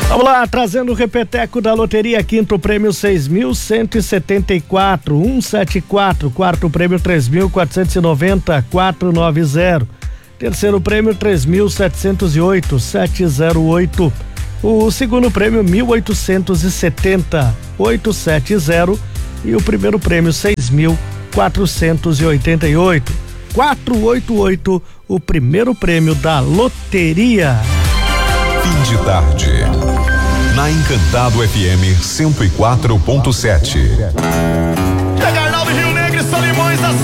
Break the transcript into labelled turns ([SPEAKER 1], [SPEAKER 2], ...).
[SPEAKER 1] Vamos lá, trazendo o repeteco da loteria, quinto prêmio 6.174, 174, quarto prêmio 3.490, 490, terceiro prêmio 3.708, 708, o segundo prêmio 1.870, 870 e o primeiro prêmio 6.488, 488, o primeiro prêmio da loteria.
[SPEAKER 2] Fim de tarde. Na Encantado FM 104.7.